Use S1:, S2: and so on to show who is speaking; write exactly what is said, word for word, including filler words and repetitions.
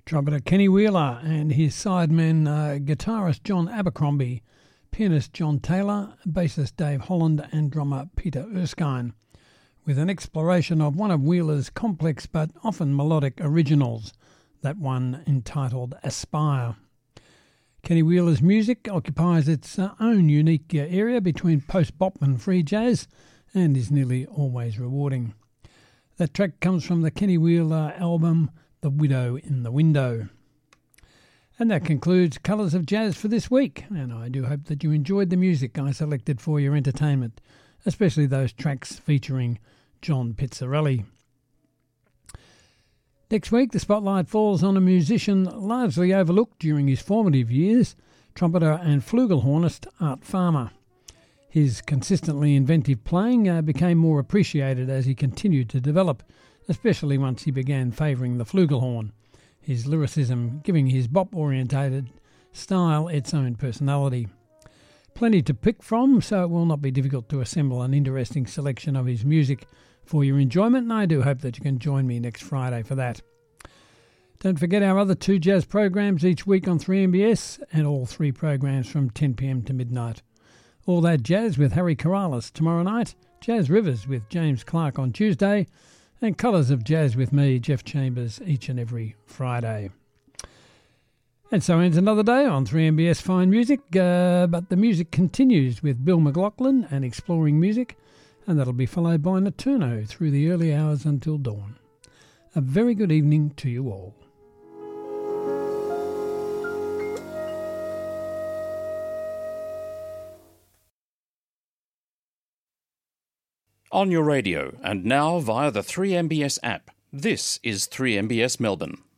S1: Trumpeter Kenny Wheeler and his sidemen uh, guitarist John Abercrombie, pianist John Taylor, bassist Dave Holland and drummer Peter Erskine, with an exploration of one of Wheeler's complex but often melodic originals, that one entitled Aspire. Kenny Wheeler's music occupies its uh, own unique uh, area between post-bop and free jazz and is nearly always rewarding. That track comes from the Kenny Wheeler album The Widow in the Window. And that concludes Colours of Jazz for this week, and I do hope that you enjoyed the music I selected for your entertainment, especially those tracks featuring John Pizzarelli. Next week, the spotlight falls on a musician largely overlooked during his formative years, trumpeter and flugelhornist Art Farmer. His consistently inventive playing uh, became more appreciated as he continued to develop, especially once he began favouring the flugelhorn, his lyricism giving his bop-orientated style its own personality. Plenty to pick from, so it will not be difficult to assemble an interesting selection of his music for your enjoyment, and I do hope that you can join me next Friday for that. Don't forget our other two jazz programs each week on three M B S, and all three programs from ten p m to midnight. All That Jazz with Harry Corrales tomorrow night, Jazz Rivers with James Clark on Tuesday, and Colours of Jazz with me, Jeff Chambers, each and every Friday. And so ends another day on three M B S Fine Music, uh, but the music continues with Bill McLaughlin and Exploring Music, and that'll be followed by Nocturno through the early hours until dawn. A very good evening to you all.
S2: On your radio and now via the three M B S app, this is three M B S Melbourne.